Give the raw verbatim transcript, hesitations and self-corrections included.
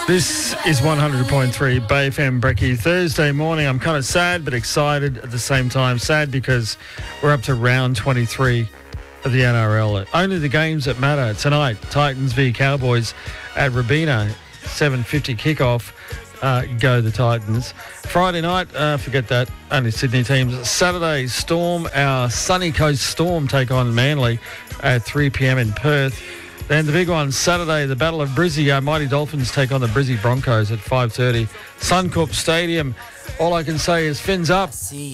This is one hundred point three Bay F M Brekkie. Thursday morning, I'm kind of sad but excited at the same time. Sad because we're up to round twenty-three of the N R L. Only the games that matter. Tonight, Titans v Cowboys at Robina, seven fifty kickoff. Uh, go the Titans. Friday night, uh, forget that, only Sydney teams. Saturday, Storm, our Sunny Coast Storm take on Manly at three p.m. in Perth. Then the big one, Saturday, the Battle of Brizzy. Our Mighty Dolphins take on the Brizzy Broncos at five thirty. Suncorp Stadium. All I can say is fins up.